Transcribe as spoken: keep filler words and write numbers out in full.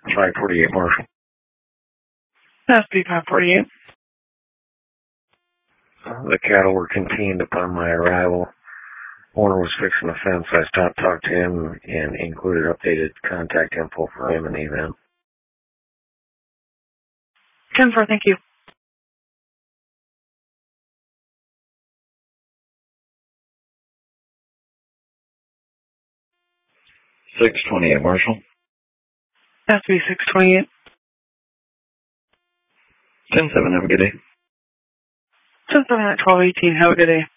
five forty-eight, Marshall. Has to be five forty-eight. The cattle were contained upon my arrival. Owner was fixing the fence. I stopped, talked to him, and included updated contact info for him in the event. ten four, thank you. six twenty-eight, Marshall. Has to be six twenty-eight. ten seven, have a good day. ten seven at twelve eighteen, have a good day.